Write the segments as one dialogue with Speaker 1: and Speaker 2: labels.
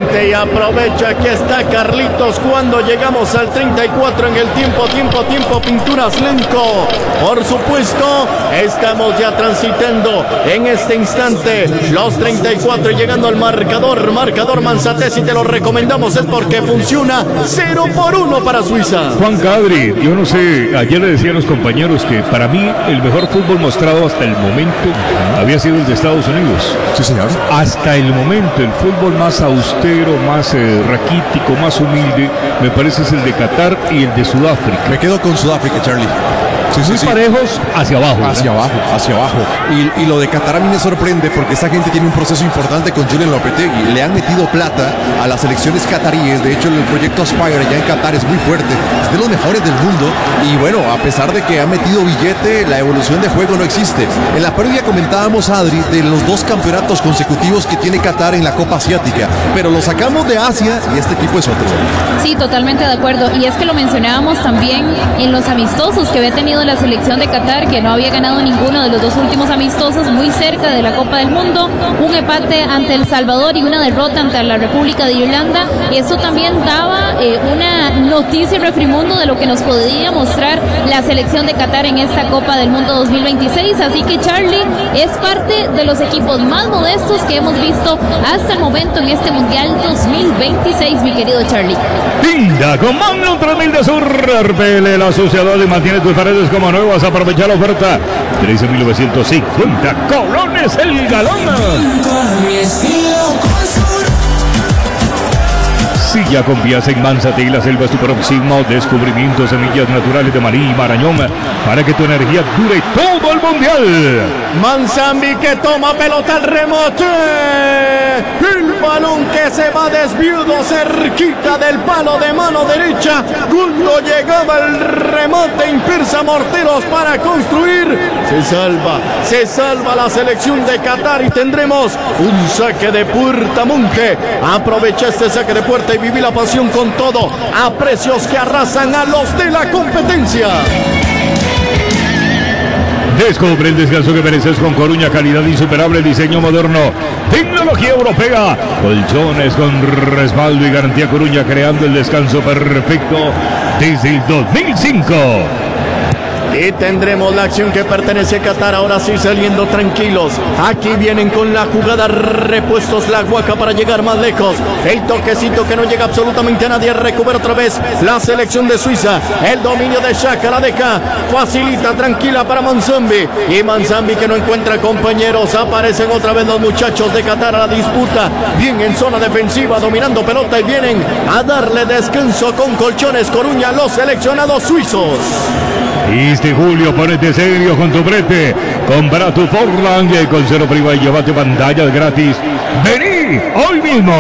Speaker 1: frente y aprovecha. Aquí está Carlitos cuando llegamos al 34 en el tiempo. Pinturas Lenco. Por supuesto, estamos ya transitando en este instante los 34 y llegando al marcador Manzate. Si te lo recomendamos es porque funciona 0-1 para Suiza.
Speaker 2: Juan Cadri, yo no sé, ayer le decía a los compañeros que para mí el mejor fútbol mostrado hasta el momento había sido el de Estados Unidos.
Speaker 3: Sí, señor.
Speaker 2: Hasta el momento, el fútbol más austero, más raquítico, más humilde, me parece es el de Qatar y el de Sudáfrica.
Speaker 3: Me quedo con Sudáfrica, Charlie.
Speaker 2: Muy parejos hacia abajo.
Speaker 3: Hacia abajo. Y lo de Qatar a mí me sorprende porque esa gente tiene un proceso importante con Julen Lopetegui. Le han metido plata a las selecciones cataríes. De hecho, el proyecto Aspire allá en Qatar es muy fuerte. Es de los mejores del mundo. Y bueno, a pesar de que ha metido billete, la evolución de juego no existe. En la previa comentábamos, Adri, de los 2 campeonatos consecutivos que tiene Qatar en la Copa Asiática. Pero lo sacamos de Asia y este equipo es otro.
Speaker 4: Sí, totalmente de acuerdo. Y es que lo mencionábamos también en los amistosos que había tenido la selección de Qatar, que no había ganado ninguno de los 2 últimos amistosos, muy cerca de la Copa del Mundo, un empate ante El Salvador y una derrota ante la República de Irlanda, y eso también daba una noticia refrimundo de lo que nos podía mostrar la selección de Qatar en esta Copa del Mundo 2026, así que Charlie es parte de los equipos más modestos que hemos visto hasta el momento en este Mundial 2026, mi querido Charlie.
Speaker 2: Linda, con Magnum 3000 de Sur, repele el asociador y mantiene tus paredes como nuevas. Aprovecha la oferta. 13,950 colones el galón. Si ya confías en Manzate y la selva es tu próximo descubrimiento, semillas naturales de maní y marañón para que tu energía dure todo el mundial.
Speaker 1: Manzambi que toma pelota al remote. El balón que se va desviado cerquita del palo de mano derecha. Cuando llegaba el remate, impulsa Morteros para construir. Se salva la selección de Qatar y tendremos un saque de puerta. Monje aprovecha este saque de puerta y viví la pasión con todo a precios que arrasan a los de la competencia.
Speaker 2: Descubre el descanso que mereces con Coruña, calidad insuperable, diseño moderno, tecnología europea, colchones con respaldo y garantía. Coruña, creando el descanso perfecto desde el 2005.
Speaker 1: Y tendremos la acción que pertenece a Qatar, ahora sí saliendo tranquilos. Aquí vienen con la jugada, repuestos la Guaca para llegar más lejos. El toquecito que no llega absolutamente a nadie, recupera otra vez la selección de Suiza. El dominio de Xhaka, la deja, facilita, tranquila para Manzambi. Y Manzambi que no encuentra compañeros, aparecen otra vez los muchachos de Qatar a la disputa. Bien en zona defensiva, dominando pelota y vienen a darle descanso con colchones Coruña, los seleccionados suizos.
Speaker 2: Este julio ponete serio con tu brete. Compra tu Forland con cero prima y llévate pantallas gratis. ¡Vení hoy mismo!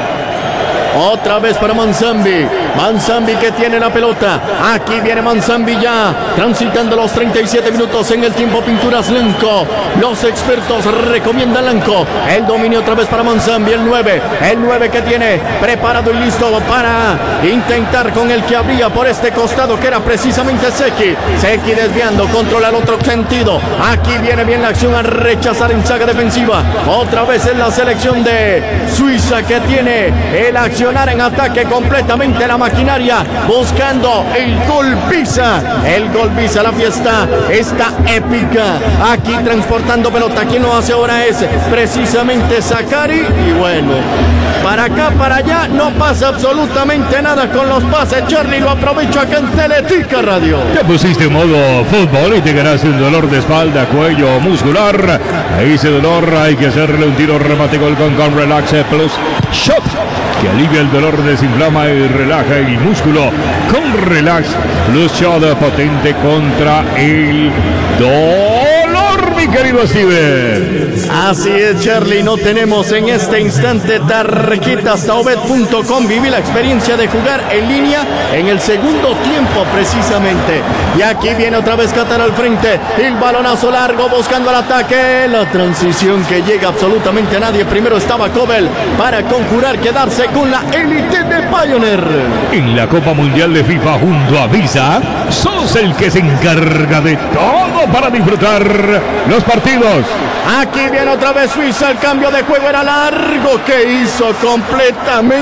Speaker 1: Otra vez para Manzambi. Manzambi que tiene la pelota. Aquí viene Manzambi ya transitando los 37 minutos en el tiempo. Pinturas Lenco. Los expertos recomiendan Lenco. El dominio otra vez para Manzambi. El 9 que tiene preparado y listo para intentar con el que abría por este costado, que era precisamente Seki. Seki desviando, controla el otro sentido. Aquí viene bien la acción a rechazar en saga defensiva. Otra vez en la selección de Suiza que tiene el accionar en ataque completamente la maquinaria, buscando el gol Visa. El gol Visa, la fiesta está épica. Aquí transportando pelota. Quien lo hace ahora es precisamente Zakari. Y bueno, para acá, para allá, no pasa absolutamente nada con los pases. Charlie lo aprovecho acá en Teletica Radio.
Speaker 2: Te pusiste en modo fútbol y te ganaste un dolor de espalda, cuello, muscular. A ese dolor hay que hacerle un tiro, remate, gol con Relax Plus Shot, que alivia el dolor, desinflama y relaja el músculo. Con Relax Plus Shot, potente contra el dolor, mi querido Steven.
Speaker 1: Así es, Charlie, no tenemos en este instante tarjetas. Taobet.com, viví la experiencia de jugar en línea en el segundo tiempo precisamente. Y aquí viene otra vez Qatar al frente, el balonazo largo buscando el ataque, la transición que llega absolutamente a nadie. Primero estaba Kobel para conjurar quedarse con la élite de Pioneer.
Speaker 2: En la Copa Mundial de FIFA junto a Visa, sos el que se encarga de todo para disfrutar los partidos.
Speaker 1: Aquí viene otra vez Suiza, el cambio de juego era largo, que hizo completamente